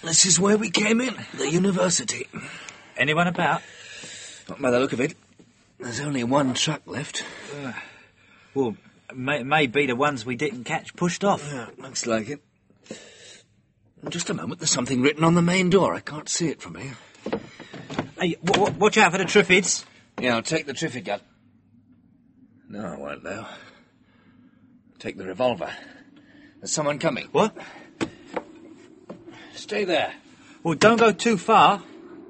This is where we came in, the university. Anyone about? Not by the look of it. There's only one truck left. Well, may be the ones we didn't catch pushed off. Yeah, looks like it. Just a moment, there's something written on the main door. I can't see it from here. Hey, watch out for the Triffids. Yeah, I'll take the Triffid gun. No, I won't, though. Take the revolver. There's someone coming. What? Stay there. Well, don't go too far.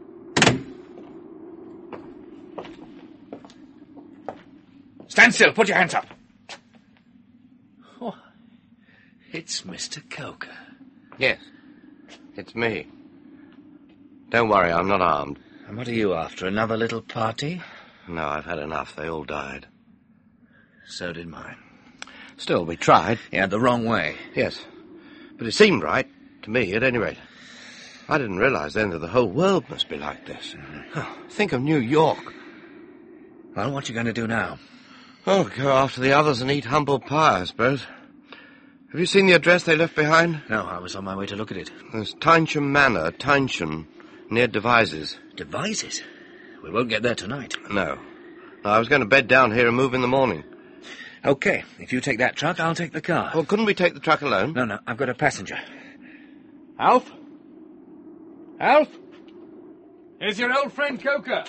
Stand still. Put your hands up. Oh, it's Mr. Coker. Yes, it's me. Don't worry, I'm not armed. And what are you after, another little party? No, I've had enough. They all died. So did mine. Still, we tried. Yeah, the wrong way. Yes, but it seemed right, to me at any rate. I didn't realize then that the whole world must be like this. Think of New York. Well, what are you going to do now? Oh, go after the others and eat humble pie, I suppose. Have you seen the address they left behind? No, I was on my way to look at it. There's Tynesham Manor, Tynesham, near Devizes. Devizes? We won't get there tonight. No. I was going to bed down here and move in the morning. OK, if you take that truck, I'll take the car. Well, couldn't we take the truck alone? No, I've got a passenger. Alf? Alf? Here's your old friend Coker.